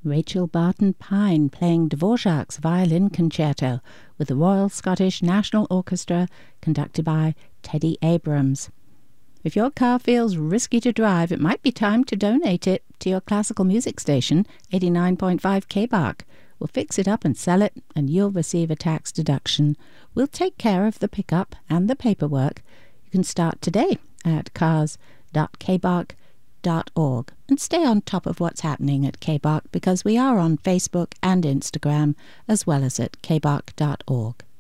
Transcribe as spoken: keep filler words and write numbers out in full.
Rachel Barton Pine playing Dvorak's Violin Concerto with the Royal Scottish National Orchestra, conducted by Teddy Abrams. If your car feels risky to drive, it might be time to donate it to your classical music station, eighty-nine point five K B A C. We'll fix it up and sell it, and you'll receive a tax deduction. We'll take care of the pickup and the paperwork. You can start today at cars dot k b a c dot org and stay on top of what's happening at K B A C, because we are on Facebook and Instagram as well as at k b a c dot org.